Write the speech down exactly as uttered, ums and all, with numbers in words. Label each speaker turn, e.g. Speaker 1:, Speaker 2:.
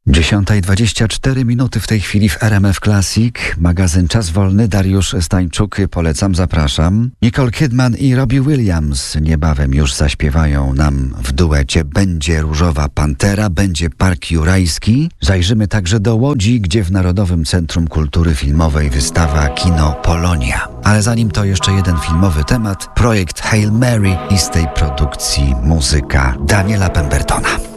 Speaker 1: dziesiąta i dwadzieścia cztery minuty w tej chwili w R M F Classic. Magazyn Czas Wolny, Dariusz Stańczuk. Polecam, zapraszam. Nicole Kidman i Robbie Williams niebawem już zaśpiewają nam w duecie. Będzie Różowa Pantera, będzie Park Jurajski. Zajrzymy także do Łodzi, gdzie w Narodowym Centrum Kultury Filmowej wystawa Kino Polonia. Ale zanim to jeszcze jeden filmowy temat. Projekt Hail Mary i z tej produkcji muzyka Daniela Pembertona.